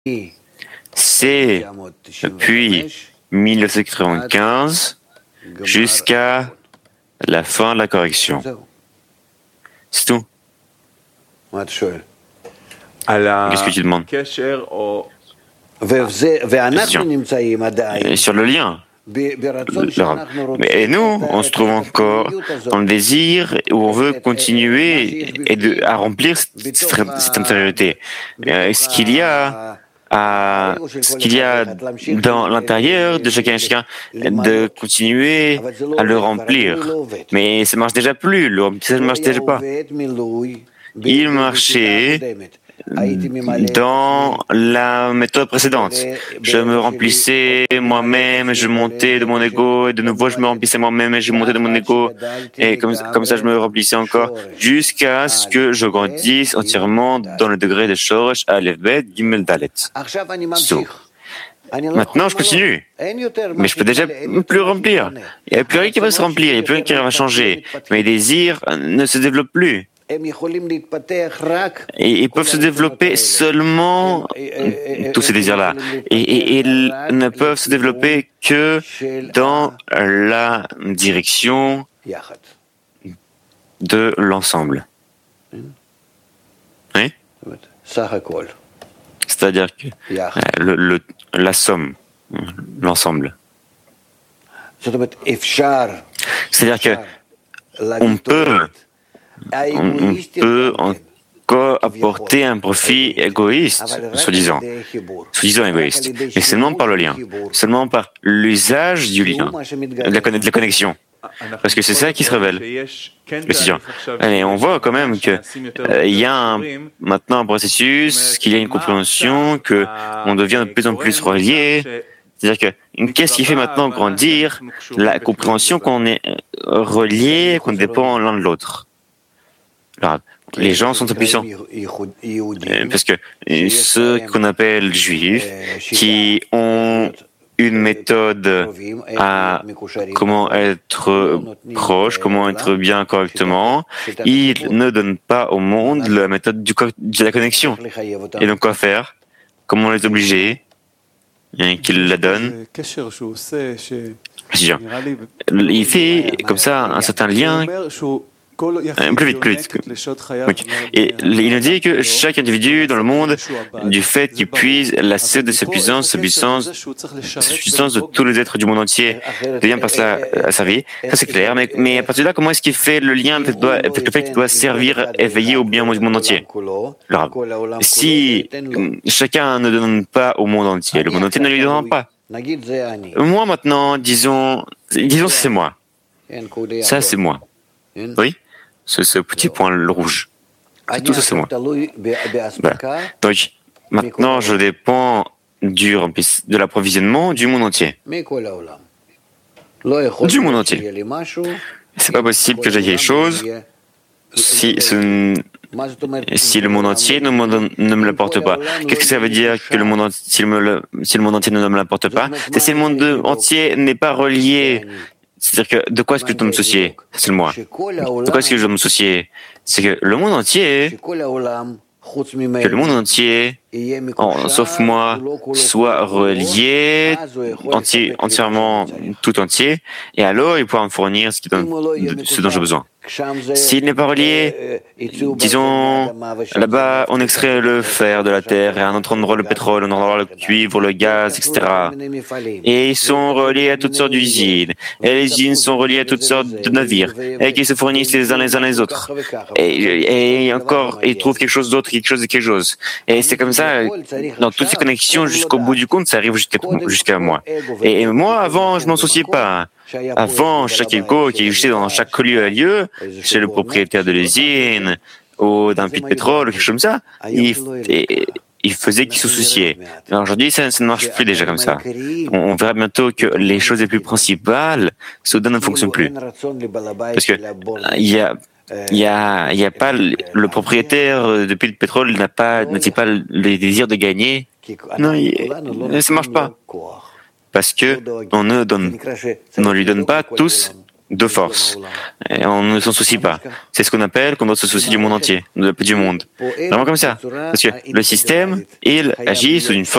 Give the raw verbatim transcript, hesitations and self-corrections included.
C'est depuis mille neuf cent quatre-vingt-quinze jusqu'à la fin de la correction. C'est tout. Qu'est-ce que tu demandes? Et sur le lien. Et nous, on se trouve encore dans le désir où on veut continuer et de, à remplir cette, cette intériorité. Ce qu'il y a à, ce qu'il y a dans l'intérieur de chacun et chacun, de continuer à le remplir. Mais ça marche déjà plus, le remplissage ne marche déjà pas. Il marchait dans la méthode précédente. Je me remplissais moi-même, je montais de mon ego, et de nouveau je me remplissais moi-même et je montais de mon ego, et comme, comme ça je me remplissais encore, jusqu'à ce que je grandisse entièrement dans le degré de Shorosh, Aleph, Bet, Gimel, Dalet. So. Maintenant, je continue, mais je peux déjà plus remplir. Il n'y a plus rien qui va se remplir, il n'y a plus rien qui va changer. Mes désirs ne se développent plus. Et ils peuvent se développer seulement, tous ces désirs-là, et, et, et ils ne peuvent se développer que dans la direction de l'ensemble. Oui? C'est-à-dire que le, le, la somme, l'ensemble. C'est-à-dire que on peut On peut encore apporter un profit égoïste, soi-disant, soi-disant égoïste, mais seulement par le lien, seulement par l'usage du lien, de la, de la connexion, parce que c'est ça qui se révèle. Et on voit quand même qu'il euh, y a un, maintenant un processus, qu'il y a une compréhension, qu'on devient de plus en plus relié. C'est-à-dire que qu'est-ce qui fait maintenant grandir la compréhension qu'on est relié, qu'on dépend l'un de l'autre. Alors, les gens sont puissants parce que ceux qu'on appelle juifs, qui ont une méthode à comment être proche, comment être bien correctement, ils ne donnent pas au monde la méthode du, de la connexion. Et donc quoi faire? Comment les obliger qu'ils la donnent? Il fait comme ça un certain lien. Plus vite, plus vite. Oui. Et il nous dit que chaque individu dans le monde, du fait qu'il puise la sève de sa puissance, sa puissance, sa puissance de tous les êtres du monde entier, devient par cela asservi. Ça c'est clair, mais, mais à partir de là, comment est-ce qu'il fait le lien avec le fait qu'il doit servir et veiller au bien du monde entier? Alors, si chacun ne donne pas au monde entier, le monde entier ne lui donnera pas. Moi maintenant, disons, disons c'est moi. Ça c'est moi. Oui? C'est ce petit point rouge. C'est tout ça, c'est moi. Voilà. Donc, maintenant, je dépends du, de l'approvisionnement du monde entier. Du monde entier. C'est pas possible que j'ai quelque chose si, ce, si le monde entier ne me, ne me l'apporte pas. Qu'est-ce que ça veut dire que le monde, si, le, si le monde entier ne me l'apporte pas? C'est si le monde entier n'est pas relié. C'est-à-dire que de quoi est-ce que je dois me soucier? C'est le moi. De quoi est-ce que je dois me soucier? C'est que le monde entier, que le monde entier, en, sauf moi, soit relié entier, entièrement, tout entier, et alors il pourra me fournir ce, qui donne, ce dont j'ai besoin. S'il n'est pas relié, disons, là-bas, on extrait le fer de la terre, et à un autre endroit le pétrole, à un endroit le cuivre, le gaz, et cetera. Et ils sont reliés à toutes sortes d'usines. Et les usines sont reliées à toutes sortes de navires, et qui se fournissent les uns les uns les autres. Et, et encore, ils trouvent quelque chose d'autre, quelque chose de quelque chose. Et c'est comme ça, dans toutes ces connexions, jusqu'au bout du compte, ça arrive jusqu'à jusqu'à moi. Et moi, avant, je m'en souciais pas. Avant, chaque ego qui existait dans chaque lieu à lieu, chez le propriétaire de l'usine, ou d'un puits de pétrole, ou quelque chose comme ça, il, il faisait qu'il se souciait. Aujourd'hui, ça, ça ne marche plus déjà comme ça. On, on verra bientôt que les choses les plus principales, soudain, ne fonctionnent plus. Parce que il y a Il y a, il y a pas le, le propriétaire de puits de pétrole n'a pas, n'a-t-il pas le désir de gagner? Non, il, ça marche pas. Parce que on ne donne, on ne lui donne pas tous deux forces. Et on ne s'en soucie pas. C'est ce qu'on appelle qu'on doit se soucier du monde entier, du monde. Vraiment comme ça. Parce que le système, il agit sous une forme